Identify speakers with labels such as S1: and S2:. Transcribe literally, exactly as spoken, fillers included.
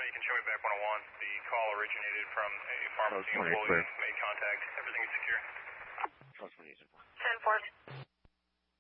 S1: you can show me back one oh one. The call originated from a pharmacy employee, made contact. Everything is secure.
S2: ten four.